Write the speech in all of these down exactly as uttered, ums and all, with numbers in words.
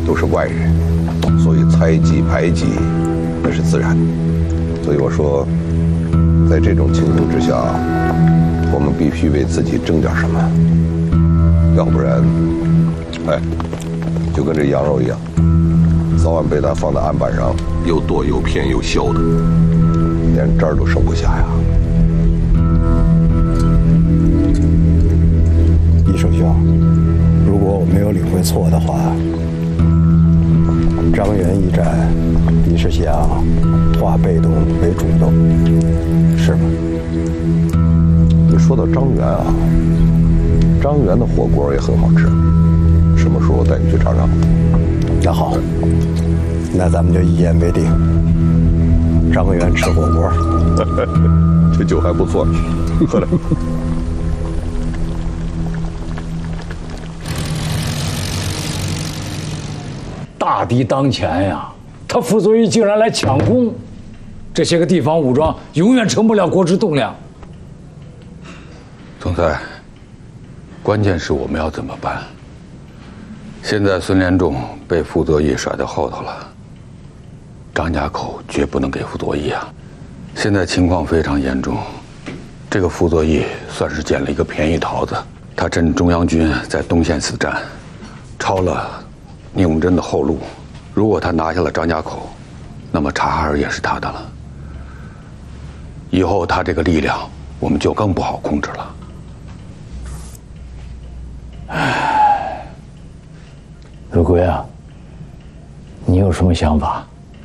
都是外人，所以猜忌排挤那是自然。所以我说，在这种情形之下，我们必须为自己争点什么，要不然，哎，就跟这羊肉一样，早晚被他放在案板上，又剁又片又削的，连渣儿都剩不下呀。 易首兄，如果我没有领会错的话，张元一战，你是想化被动为主动，是吗？ 你说到张元啊，张元的火锅也很好吃，什么时候我带你去尝尝？ 那好，那咱们就一言为定，张元吃火锅。 这酒还不错，喝来。 大敌当前呀，他傅作义竟然来抢功，这些个地方武装永远成不了国之栋梁。 总裁，关键是我们要怎么办？现在孙连仲被傅作义甩到后头了，张家口绝不能给傅作义啊！现在情况非常严重，这个傅作义算是捡了一个便宜桃子，他趁中央军在东线死战，抄了聂荣臻的后路。如果他拿下了张家口，那么察哈尔也是他的了。以后他这个力量，我们就更不好控制了。 唉，如圭啊，你有什么想法？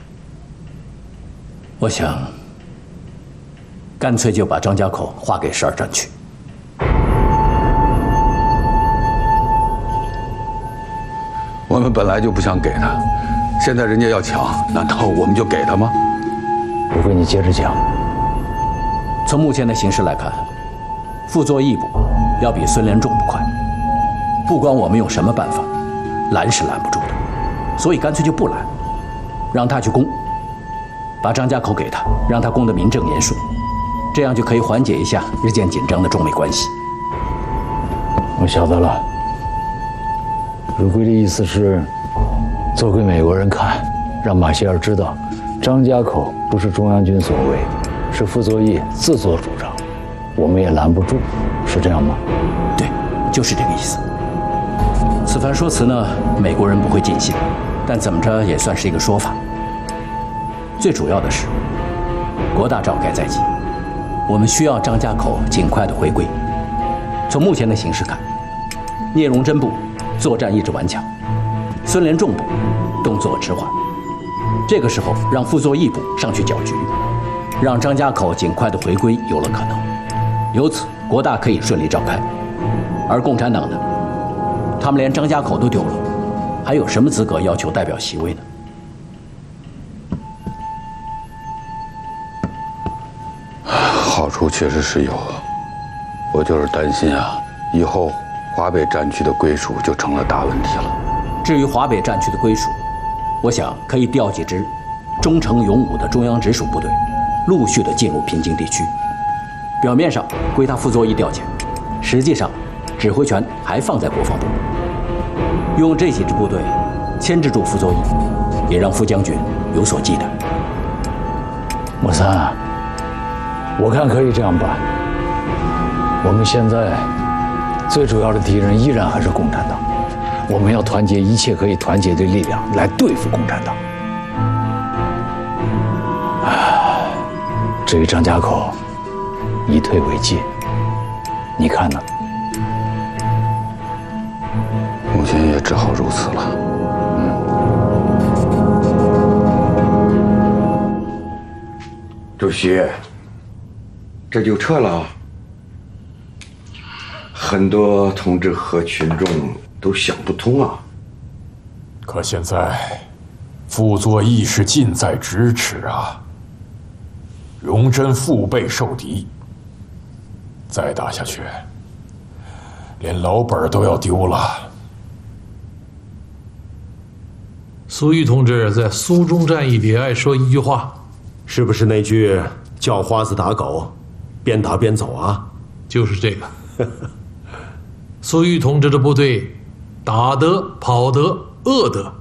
我想，干脆就把张家口划给十二战区。 我们本来就不想给他，现在人家要抢，难道我们就给他吗？ 如圭，你接着讲。 从目前的形势来看，傅作义部要比孙连仲部快。不管我们用什么办法，拦是拦不住的，所以干脆就不拦，让他去攻，把张家口给他，让他攻得名正言顺，这样就可以缓解一下日渐紧张的中美关系。 我晓得了。如圭的意思是，做给美国人看，让马歇尔知道，张家口不是中央军所为，是傅作义自作主张，我们也拦不住，是这样吗？ 对，就是这个意思。此番说辞呢，美国人不会尽信，但怎么着也算是一个说法。最主要的是，国大召开在即，我们需要张家口尽快的回归。从目前的形势看，聂荣臻部作战意志顽强，孙连仲部动作迟缓。这个时候让傅作义部上去搅局，让张家口尽快的回归有了可能，由此国大可以顺利召开。而共产党呢，他们连张家口都丢了，还有什么资格要求代表席位呢？ 好处确实是有，我就是担心啊，以后华北战区的归属就成了大问题了。 至于华北战区的归属，我想可以调几支忠诚勇武的中央直属部队，陆续的进入平津地区。表面上归他傅作义调遣，实际上指挥权还放在国防部。用这几支部队牵制住傅作义，也让傅将军有所忌惮。 莫三，我看可以这样办。我们现在最主要的敌人依然还是共产党，我们要团结一切可以团结的力量来对付共产党。至于张家口，以退为进，你看呢？ 目前也只好如此了。 主席，这就撤了？很多同志和群众都想不通啊。 可现在，傅作义是近在咫尺啊。荣臻腹背受敌，再打下去，连老本都要丢了。 苏玉同志在苏中战役里爱说一句话， 是不是那句“叫花子打狗，边打边走”啊？ 就是这个。苏玉同志的部队，打得、跑得、饿得，